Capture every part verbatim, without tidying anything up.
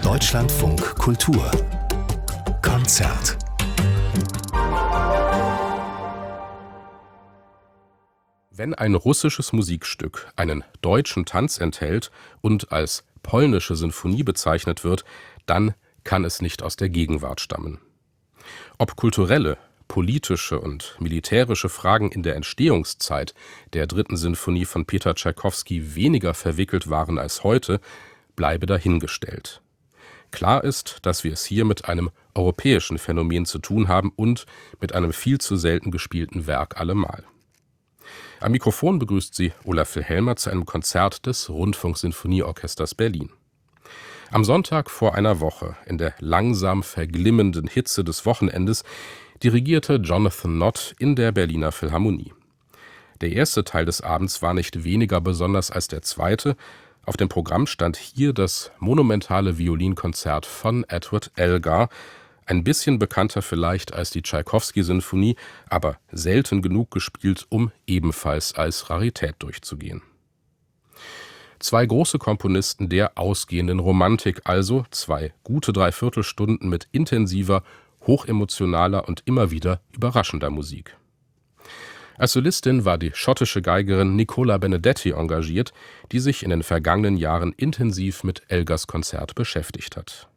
Deutschlandfunk Kultur Konzert. Wenn ein russisches Musikstück einen deutschen Tanz enthält und als polnische Sinfonie bezeichnet wird, dann kann es nicht aus der Gegenwart stammen. Ob kulturelle, politische und militärische Fragen in der Entstehungszeit der dritten Sinfonie von Peter Tschaikowski weniger verwickelt waren als heute, bleibe dahingestellt. Klar ist, dass wir es hier mit einem europäischen Phänomen zu tun haben und mit einem viel zu selten gespielten Werk allemal. Am Mikrofon begrüßt sie Olaf Wilhelmer zu einem Konzert des Rundfunksinfonieorchesters Berlin. Am Sonntag vor einer Woche, in der langsam verglimmenden Hitze des Wochenendes, dirigierte Jonathan Nott in der Berliner Philharmonie. Der erste Teil des Abends war nicht weniger besonders als der zweite. Auf dem Programm stand hier das monumentale Violinkonzert von Edward Elgar, ein bisschen bekannter vielleicht als die Tschaikowski-Sinfonie, aber selten genug gespielt, um ebenfalls als Rarität durchzugehen. Zwei große Komponisten der ausgehenden Romantik also, zwei gute Dreiviertelstunden mit intensiver, hochemotionaler und immer wieder überraschender Musik. Als Solistin war die schottische Geigerin Nicola Benedetti engagiert, die sich in den vergangenen Jahren intensiv mit Elgars Konzert beschäftigt hat.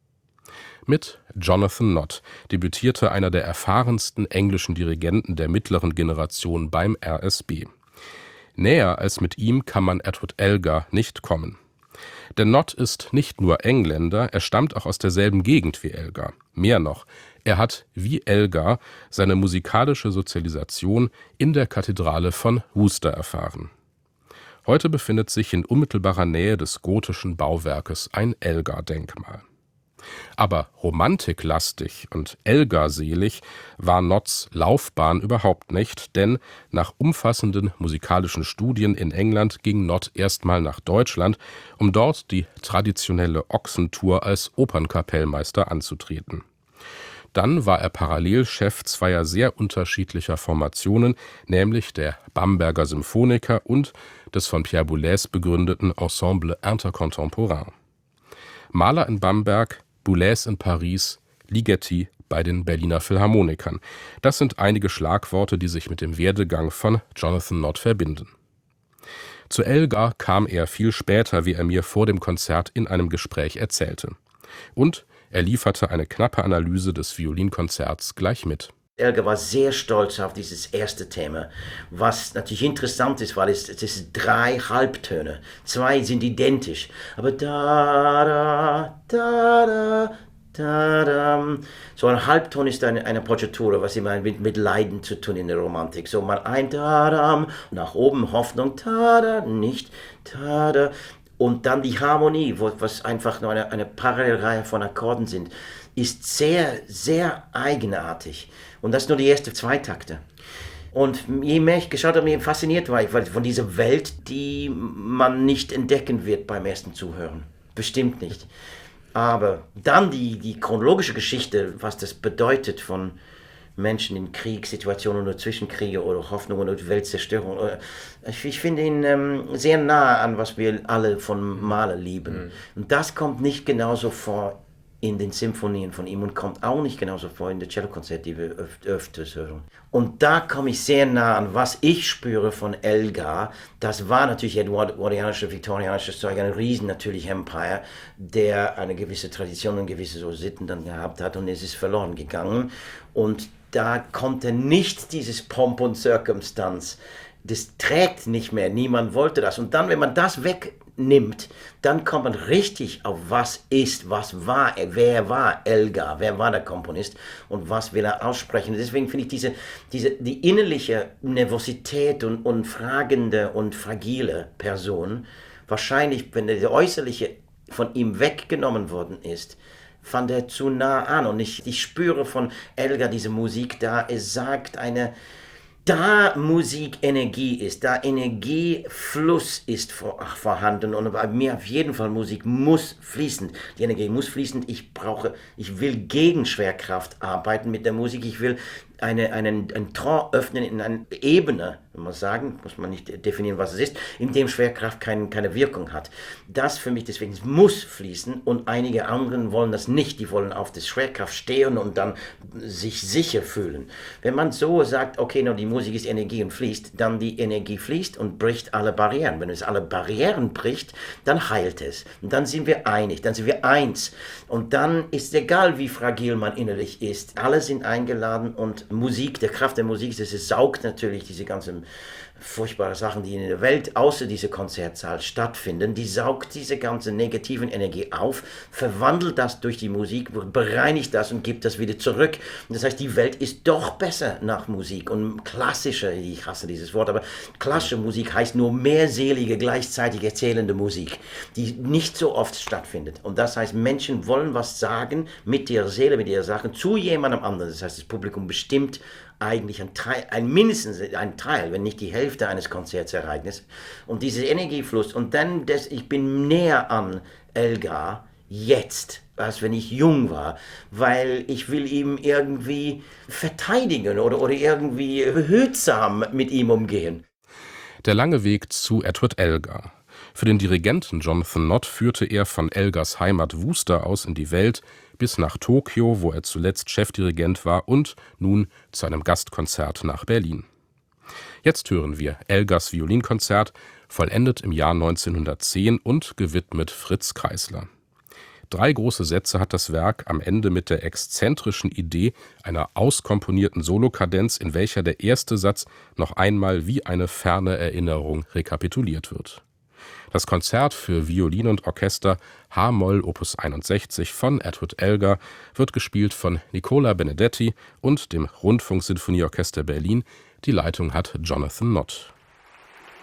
Mit Jonathan Nott debütierte einer der erfahrensten englischen Dirigenten der mittleren Generation beim R S B. Näher als mit ihm kann man Edward Elgar nicht kommen. Denn Nott ist nicht nur Engländer, er stammt auch aus derselben Gegend wie Elgar. Mehr noch, er hat wie Elgar seine musikalische Sozialisation in der Kathedrale von Worcester erfahren. Heute befindet sich in unmittelbarer Nähe des gotischen Bauwerkes ein Elgar-Denkmal. Aber romantiklastig und Elgar-selig war Notts Laufbahn überhaupt nicht, denn nach umfassenden musikalischen Studien in England ging Nott erstmal nach Deutschland, um dort die traditionelle Ochsentour als Opernkapellmeister anzutreten. Dann war er parallel Chef zweier sehr unterschiedlicher Formationen, nämlich der Bamberger Symphoniker und des von Pierre Boulez begründeten Ensemble Intercontemporain. Mahler in Bamberg, Boulez in Paris, Ligeti bei den Berliner Philharmonikern. Das sind einige Schlagworte, die sich mit dem Werdegang von Jonathan Nott verbinden. Zu Elgar kam er viel später, wie er mir vor dem Konzert in einem Gespräch erzählte. Und er lieferte eine knappe Analyse des Violinkonzerts gleich mit. Elgar war sehr stolz auf dieses erste Thema, was natürlich interessant ist, weil es, es ist drei Halbtöne. Zwei sind identisch, aber da, da, da, da, da, da. So ein Halbton ist eine, eine Appoggiatura, was immer mit, mit Leiden zu tun in der Romantik. So mal ein da, da, nach oben Hoffnung, da, da, nicht, da, da. Und dann die Harmonie, wo, was einfach nur eine, eine Parallelreihe von Akkorden sind, ist sehr, sehr eigenartig. Und das nur die ersten zwei Takte. Und je mehr ich geschaut habe, mir fasziniert war ich von dieser Welt, die man nicht entdecken wird beim ersten Zuhören. Bestimmt nicht. Aber dann die, die chronologische Geschichte, was das bedeutet von Menschen in Kriegssituationen oder Zwischenkriege oder Hoffnung oder Weltzerstörung. Ich finde ihn ähm, sehr nah an, was wir alle von Mahler lieben. Mhm. Und das kommt nicht genauso vor in den Symphonien von ihm und kommt auch nicht genauso vor in den Cellokonzerten, die wir öf- öfters hören. Und da komme ich sehr nah an, was ich spüre von Elgar. Das war natürlich edwardianischer, viktorianischer Zeug, ein riesen natürlich Empire, der eine gewisse Tradition und gewisse so Sitten dann gehabt hat und es ist verloren gegangen. Und da konnte nicht dieses Pomp und Circumstance, das trägt nicht mehr, niemand wollte das. Und dann, wenn man das wegnimmt, dann kommt man richtig auf was ist, was war er, wer war Elgar, wer war der Komponist und was will er aussprechen. Deswegen finde ich diese, diese, die innerliche Nervosität und, und fragende und fragile Person, wahrscheinlich, wenn der äußerliche von ihm weggenommen worden ist, fand er zu nah an. Und ich, ich spüre von Elgar diese Musik da, es sagt eine, da Musik Energie ist, da Energiefluss ist vor, ach, vorhanden und bei mir auf jeden Fall Musik muss fließend, die Energie muss fließend, ich brauche, ich will gegen Schwerkraft arbeiten mit der Musik, ich will eine, einen, einen Tor öffnen in einer Ebene, wenn man sagen, muss man nicht definieren, was es ist, in dem Schwerkraft kein, keine Wirkung hat. Das für mich deswegen muss fließen und einige anderen wollen das nicht. Die wollen auf der Schwerkraft stehen und dann sich sicher fühlen. Wenn man so sagt, okay, no, die Musik ist Energie und fließt, dann die Energie fließt und bricht alle Barrieren. Wenn es alle Barrieren bricht, dann heilt es. Und dann sind wir einig, dann sind wir eins. Und dann ist egal, wie fragil man innerlich ist. Alle sind eingeladen und Musik, der Kraft der Musik, das ist, saugt natürlich diese ganzen furchtbare Sachen, die in der Welt außer dieser Konzertsaal stattfinden, die saugt diese ganze negativen Energie auf, verwandelt das durch die Musik, bereinigt das und gibt das wieder zurück. Und das heißt, die Welt ist doch besser nach Musik. Und klassische, ich hasse dieses Wort, aber klassische Musik heißt nur mehrselige, gleichzeitig erzählende Musik, die nicht so oft stattfindet. Und das heißt, Menschen wollen was sagen mit ihrer Seele, mit ihrer Sache zu jemandem anderen. Das heißt, das Publikum bestimmt eigentlich ein Teil, ein mindestens ein Teil, wenn nicht die Hälfte eines Konzertsereignisses. Und dieser Energiefluss, und dann, das, ich bin näher an Elgar jetzt, als wenn ich jung war, weil ich will ihm irgendwie verteidigen oder, oder irgendwie behutsam mit ihm umgehen. Der lange Weg zu Edward Elgar. Für den Dirigenten Jonathan Nott führte er von Elgars Heimat Worcester aus in die Welt bis nach Tokio, wo er zuletzt Chefdirigent war, und nun zu einem Gastkonzert nach Berlin. Jetzt hören wir Elgars Violinkonzert, vollendet im Jahr neunzehnhundertzehn und gewidmet Fritz Kreisler. Drei große Sätze hat das Werk am Ende mit der exzentrischen Idee einer auskomponierten Solokadenz, in welcher der erste Satz noch einmal wie eine ferne Erinnerung rekapituliert wird. Das Konzert für Violin und Orchester H-Moll Opus einundsechzig von Edward Elgar wird gespielt von Nicola Benedetti und dem Rundfunksinfonieorchester Berlin. Die Leitung hat Jonathan Nott.